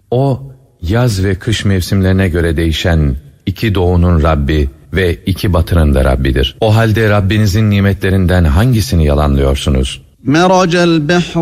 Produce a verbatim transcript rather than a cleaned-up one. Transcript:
O, yaz ve kış mevsimlerine göre değişen iki doğunun Rabbi ve iki batının da Rabbidir. O halde Rabbinizin nimetlerinden hangisini yalanlıyorsunuz? Meracel behr